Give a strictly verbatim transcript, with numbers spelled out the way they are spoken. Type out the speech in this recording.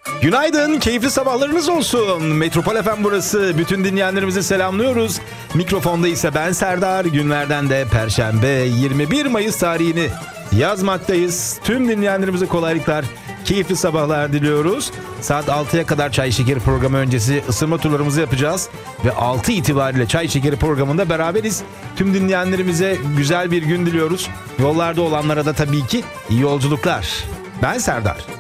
Günaydın, keyifli sabahlarınız olsun. Metropol F M burası. Bütün dinleyenlerimizi selamlıyoruz. Mikrofonda ise ben Serdar. Günlerden de Perşembe yirmi bir Mayıs tarihini yazmaktayız. Tüm dinleyenlerimize kolaylıklar, keyifli sabahlar diliyoruz. Saat altıya kadar Çay Şekeri programı öncesi ısınma turlarımızı yapacağız. Ve altı itibariyle Çay Şekeri programında beraberiz. Tüm dinleyenlerimize güzel bir gün diliyoruz. Yollarda olanlara da tabii ki iyi yolculuklar. Ben Serdar.